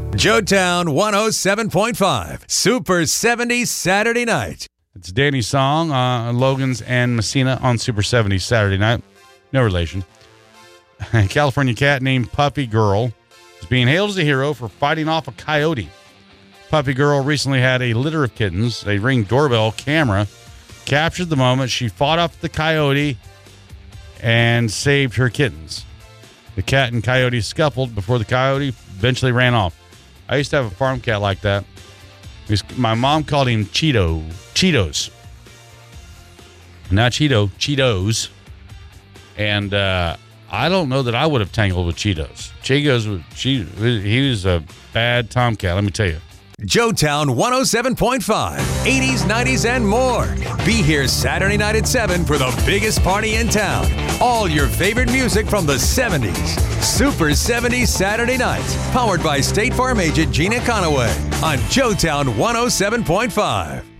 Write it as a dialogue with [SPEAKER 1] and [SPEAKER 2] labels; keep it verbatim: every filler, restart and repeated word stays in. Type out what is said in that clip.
[SPEAKER 1] Joetown one oh seven point five, Super seventies Saturday night.
[SPEAKER 2] It's Danny's song, uh, Logan's and Messina on Super seventies Saturday night. No relation. A California cat named Puppy Girl is being hailed as a hero for fighting off a coyote. Puppy Girl recently had a litter of kittens. A Ring doorbell camera captured the moment she fought off the coyote and saved her kittens. The cat and coyote scuffled before the coyote eventually ran off. I used to have a farm cat like that. He was, my mom called him Cheeto. Cheetos. Not Cheeto, Cheetos. And uh, I don't know that I would have tangled with Cheetos. Cheetos, she, he was a bad tomcat, let me tell you.
[SPEAKER 1] Joetown one oh seven point five, eighties, nineties, and more. Be here Saturday night at seven for the biggest party in town. All your favorite music from the seventies. Super seventies Saturday nights. Powered by State Farm agent Gina Conaway on Joetown one oh seven point five.